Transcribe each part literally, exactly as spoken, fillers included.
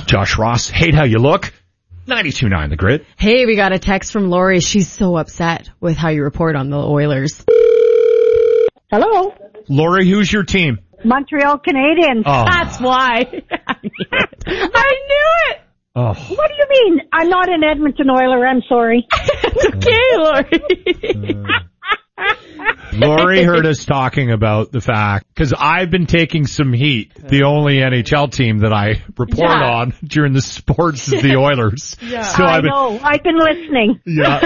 Josh Ross, hate how you look. ninety-two point nine The Grid. Hey, we got a text from Lori. She's so upset with how you report on the Oilers. Hello. Lori, who's your team? Montreal Canadiens. Oh. That's why. I knew it. I knew it. Oh. What do you mean? I'm not an Edmonton Oiler. I'm sorry. It's okay, Lori. Lori heard us talking about the fact, because I've been taking some heat. The only N H L team that I report Yeah. on during the sports is the Oilers. Yeah. So I I've been, know. I've been listening. yeah.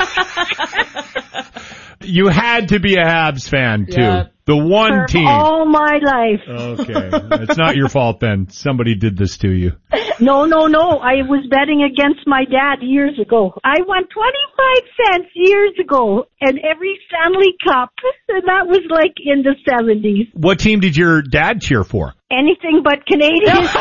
You had to be a Habs fan, too. Yeah. The one For team. all my life. Okay. It's not your fault, Ben. Somebody did this to you. No, no, no. I was betting against my dad years ago. I won twenty-five cents years ago and every Stanley Cup. And that was like in the seventies. What team did your dad cheer for? Anything but Canadians.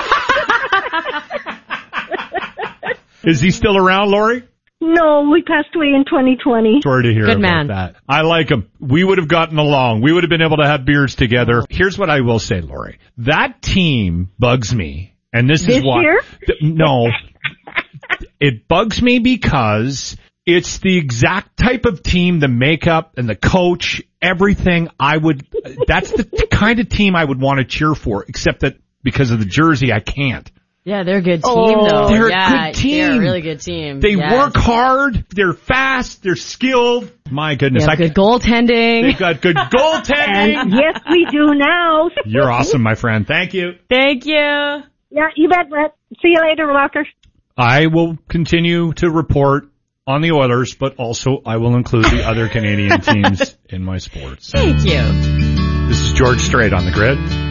Is he still around, Lori? No, we passed away in twenty twenty. Sorry to hear Good about man. that. I like him. We would have gotten along. We would have been able to have beers together. Here's what I will say, Lori. That team bugs me. And this, This is why. year? Th- no. It bugs me because it's the exact type of team, the makeup and the coach, everything I would, that's the kind of team I would want to cheer for, except that because of the jersey, I can't. Yeah, they're a good team, Oh, though. they're a yeah, good team. They're a really good team. They Yes. work hard. They're fast. They're skilled. My They goodness. have I good could, goaltending. they've got good goaltending. And yes, we do now. You're awesome, my friend. Thank you. Thank you. Yeah, you bet, Brett. See you later, Walker. I will continue to report on the Oilers, but also I will include the other Canadian teams in my sports. Thank you. This is George Strait on The Grid.